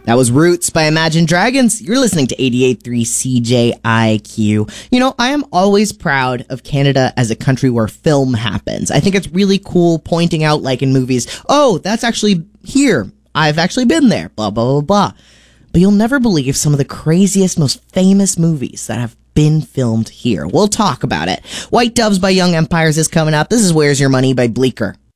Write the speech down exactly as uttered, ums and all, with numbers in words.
That was Roots by Imagine Dragons. You're listening to eighty-eight point three C J I Q. You know, I am always proud of Canada as a country where film happens. I think it's really cool pointing out, like in movies, oh, that's actually here. I've actually been there, blah, blah, blah, blah. But you'll never believe some of the craziest, most famous movies that have been filmed here. We'll talk about it. White Doves by Young Empires is coming up. This is Where's Your Money by Bleecker.